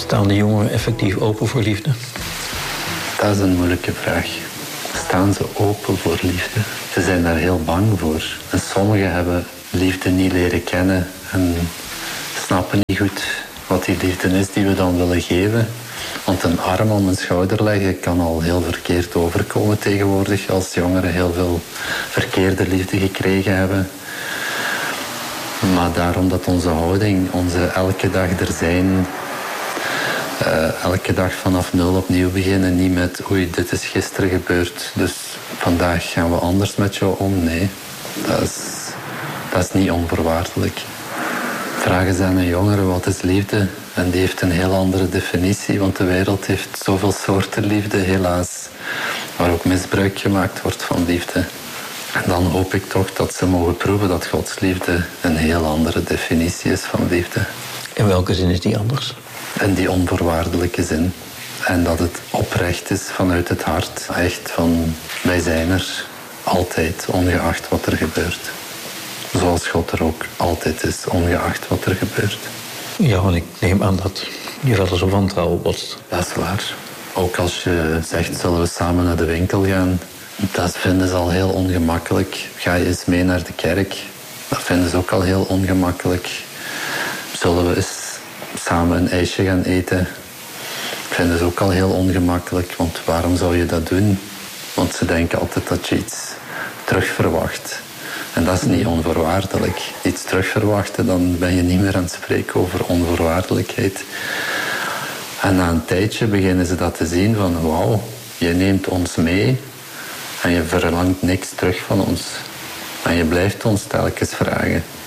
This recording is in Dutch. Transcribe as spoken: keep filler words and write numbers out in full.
Staan de jongeren effectief open voor liefde? Dat is een moeilijke vraag. Staan ze open voor liefde? Ze zijn daar heel bang voor. En sommigen hebben liefde niet leren kennen en snappen niet goed wat die liefde is die we dan willen geven. Want een arm om een schouder leggen kan al heel verkeerd overkomen tegenwoordig, als jongeren heel veel verkeerde liefde gekregen hebben. Maar daarom dat onze houding, onze elke dag er zijn, uh, elke dag vanaf nul opnieuw beginnen, niet met oei, dit is gisteren gebeurd, dus vandaag gaan we anders met jou om. Nee, dat is, dat is niet onvoorwaardelijk. Vragen ze aan een jongere wat is liefde en die heeft een heel andere definitie, want de wereld heeft zoveel soorten liefde, helaas, waar ook misbruik gemaakt wordt van liefde. En dan hoop ik toch dat ze mogen proeven dat Gods liefde een heel andere definitie is van liefde. In welke zin is die anders? In die onvoorwaardelijke zin. En dat het oprecht is vanuit het hart. Echt van, wij zijn er altijd, ongeacht wat er gebeurt. Zoals God er ook altijd is, ongeacht wat er gebeurt. Ja, want ik neem aan dat je wel eens op wantrouwen botst. Dat is waar. Ook als je zegt, zullen we samen naar de winkel gaan? Dat vinden ze al heel ongemakkelijk. Ga je eens mee naar de kerk? Dat vinden ze ook al heel ongemakkelijk. Zullen we eens samen een ijsje gaan eten? Dat vinden ze ook al heel ongemakkelijk. Want waarom zou je dat doen? Want ze denken altijd dat je iets terug verwacht. En dat is niet onvoorwaardelijk. Iets terug verwachten, dan ben je niet meer aan het spreken over onvoorwaardelijkheid. En na een tijdje beginnen ze dat te zien van wauw, je neemt ons mee en je verlangt niks terug van ons. En je blijft ons telkens vragen.